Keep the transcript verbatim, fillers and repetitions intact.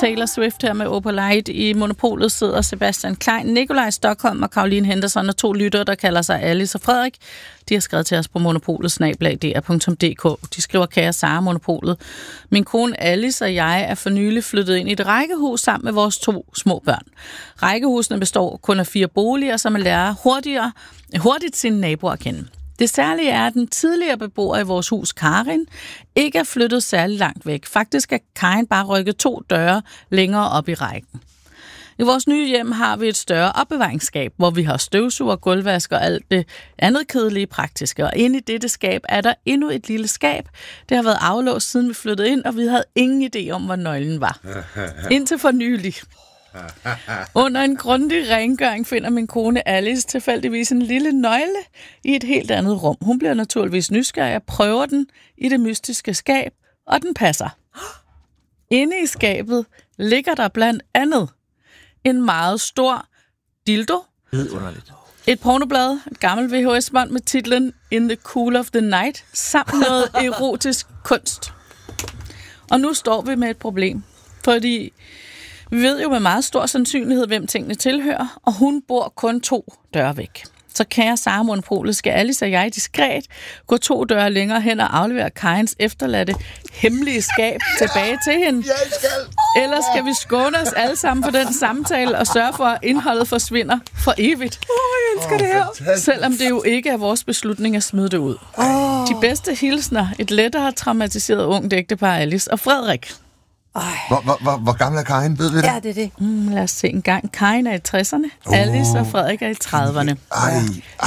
Taylor Swift her med Opalite. I Monopolet sidder Sebastian Klein, Nikolaj Stockholm og Caroline Henderson og to lyttere, der kalder sig Alice og Frederik. De har skrevet til os på monopolet snabel-a d r punktum d k. De skriver: kære Sara, Monopolet. Min kone Alice og jeg er for nylig flyttet ind i et rækkehus sammen med vores to små børn. Rækkehusene består kun af fire boliger, så man lærer hurtigere, hurtigt sine naboer at kende. Det særlige er, at den tidligere beboer i vores hus, Karin, ikke er flyttet særlig langt væk. Faktisk er Karin bare rykket to døre længere op i rækken. I vores nye hjem har vi et større opbevaringsskab, hvor vi har støvsuger, gulvvask og alt det andet kedelige praktiske. Og inde i dette skab er der endnu et lille skab. Det har været aflåst, siden vi flyttede ind, og vi havde ingen idé om, hvor nøglen var. Indtil for nylig. Under en grundig rengøring finder min kone Alice tilfældigvis en lille nøgle i et helt andet rum. Hun bliver naturligvis nysgerrig og prøver den i det mystiske skab, og den passer. Inde i skabet ligger der blandt andet en meget stor dildo, et pornoblad, et gammelt V H S-bånd med titlen In the Cool of the Night, samt noget erotisk kunst. Og nu står vi med et problem, fordi vi ved jo med meget stor sandsynlighed, hvem tingene tilhører, og hun bor kun to døre væk. Så kære Sara, Monopolet, skal Alice og jeg diskret gå to døre længere hen og aflevere Karins efterladte hemmelige skab tilbage til hende? Jeg skal. Eller skal vi skåne os alle sammen for den samtale og sørge for, at indholdet forsvinder for evigt? Åh, oh, jeg elsker oh, det her. Fantastisk. Selvom det jo ikke er vores beslutning at smide det ud. Oh. De bedste hilsner, et lettere traumatiseret ungt ægtepar, Alice og Frederik. Hvor, hvor, hvor, hvor gammel er Karin? Ved vi det? Ja, det er det. Mm, lad os se en gang. Karin er i tresserne, oh. Alice og Frederik er i trediverne. Ej.